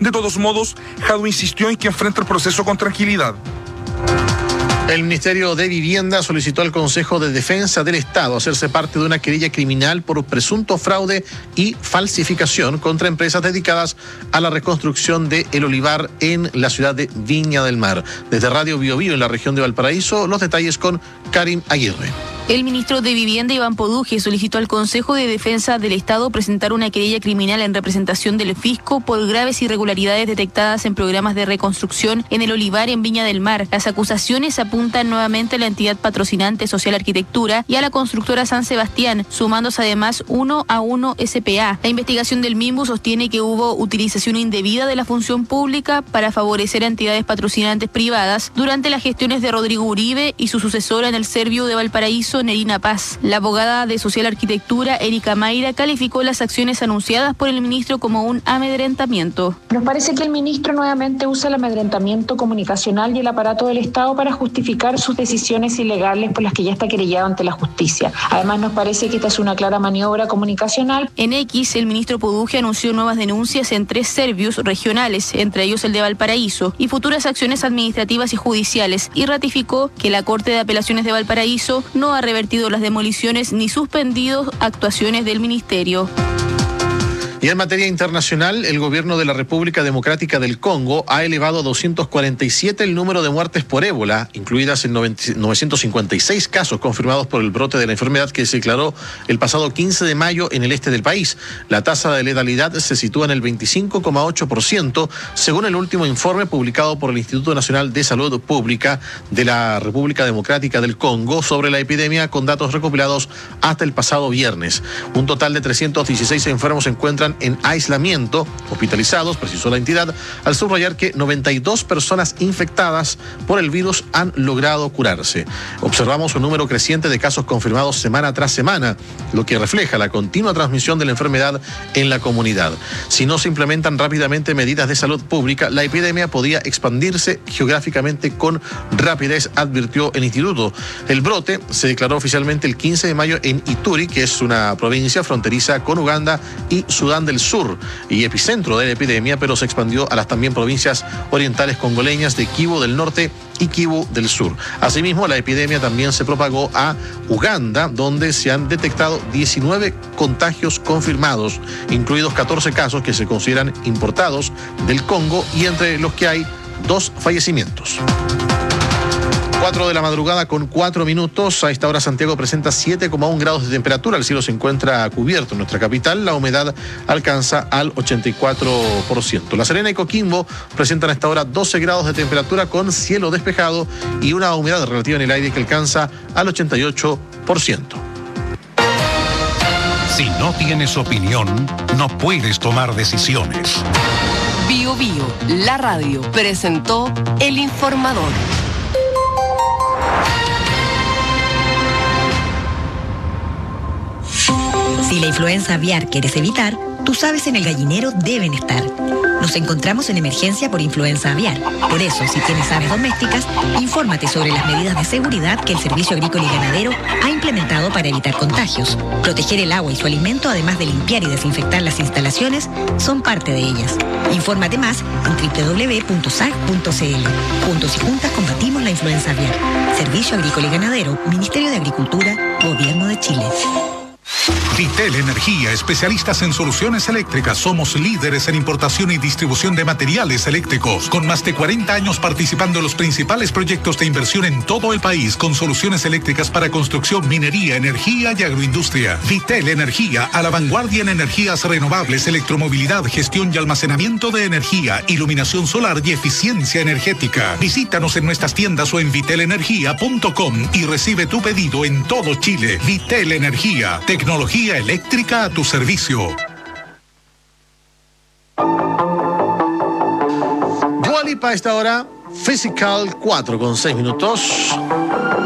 De todos modos, Jadwe insistió en que enfrenta el proceso con tranquilidad. El Ministerio de Vivienda solicitó al Consejo de Defensa del Estado hacerse parte de una querella criminal por presunto fraude y falsificación contra empresas dedicadas a la reconstrucción de El Olivar en la ciudad de Viña del Mar. Desde Radio Bio Bio en la región de Valparaíso, los detalles con Karim Aguirre. El ministro de Vivienda, Iván Poduje, solicitó al Consejo de Defensa del Estado presentar una querella criminal en representación del fisco por graves irregularidades detectadas en programas de reconstrucción en El Olivar en Viña del Mar. Las acusaciones apuntan nuevamente a la entidad patrocinante Social Arquitectura y a la constructora San Sebastián, sumándose además 1A1 SPA. La investigación del MIMBU sostiene que hubo utilización indebida de la función pública para favorecer a entidades patrocinantes privadas durante las gestiones de Rodrigo Uribe y su sucesora en el Servio de Valparaíso, Nerina Paz. La abogada de Social Arquitectura, Erika Mayra, calificó las acciones anunciadas por el ministro como un amedrentamiento. Nos parece que el ministro nuevamente usa el amedrentamiento comunicacional y el aparato del Estado para justificar sus decisiones ilegales por las que ya está querellado ante la justicia. Además, nos parece que esta es una clara maniobra comunicacional. En X, el ministro Poduje anunció nuevas denuncias en 3 servios regionales, entre ellos el de Valparaíso, y futuras acciones administrativas y judiciales, y ratificó que la Corte de Apelaciones de Valparaíso no ha revertido las demoliciones ni suspendido actuaciones del ministerio. Y en materia internacional, el gobierno de la República Democrática del Congo ha elevado a 247 el número de muertes por ébola, incluidas en 956 casos confirmados por el brote de la enfermedad que se declaró el pasado 15 de mayo en el este del país. La tasa de letalidad se sitúa en el 25,8%, según el último informe publicado por el Instituto Nacional de Salud Pública de la República Democrática del Congo sobre la epidemia, con datos recopilados hasta el pasado viernes. Un total de 316 enfermos se encuentran en aislamiento, hospitalizados, precisó la entidad, al subrayar que 92 personas infectadas por el virus han logrado curarse. Observamos un número creciente de casos confirmados semana tras semana, lo que refleja la continua transmisión de la enfermedad en la comunidad. Si no se implementan rápidamente medidas de salud pública, la epidemia podría expandirse geográficamente con rapidez, advirtió el instituto. El brote se declaró oficialmente el 15 de mayo en Ituri, que es una provincia fronteriza con Uganda y Sudán del Sur y epicentro de la epidemia, pero se expandió a las también provincias orientales congoleñas de Kivu del Norte y Kivu del Sur. Asimismo, la epidemia también se propagó a Uganda, donde se han detectado 19 contagios confirmados, incluidos 14 casos que se consideran importados del Congo y entre los que hay 2 fallecimientos. 4 de la madrugada con 4 minutos. A esta hora Santiago presenta 7,1 grados de temperatura. El cielo se encuentra cubierto en nuestra capital. La humedad alcanza al 84%. La Serena y Coquimbo presentan a esta hora 12 grados de temperatura con cielo despejado y una humedad relativa en el aire que alcanza al 88%. Si no tienes opinión, no puedes tomar decisiones. Bio Bio, la radio, presentó El Informador. Si la influenza aviar quieres evitar, tus aves en el gallinero deben estar. Nos encontramos en emergencia por influenza aviar. Por eso, si tienes aves domésticas, infórmate sobre las medidas de seguridad que el Servicio Agrícola y Ganadero ha implementado para evitar contagios. Proteger el agua y su alimento, además de limpiar y desinfectar las instalaciones, son parte de ellas. Infórmate más en www.sag.cl. Juntos y juntas combatimos la influenza aviar. Servicio Agrícola y Ganadero, Ministerio de Agricultura, Gobierno de Chile. Vitel Energía, especialistas en soluciones eléctricas. Somos líderes en importación y distribución de materiales eléctricos, con más de 40 años participando en los principales proyectos de inversión en todo el país, con soluciones eléctricas para construcción, minería, energía y agroindustria. Vitel Energía, a la vanguardia en energías renovables, electromovilidad, gestión y almacenamiento de energía, iluminación solar y eficiencia energética. Visítanos en nuestras tiendas o en vitelenergia.com y recibe tu pedido en todo Chile. Vitel Energía, tecnología eléctrica a tu servicio. Dua Lipa a esta hora, Physical, 4 con 6 minutos.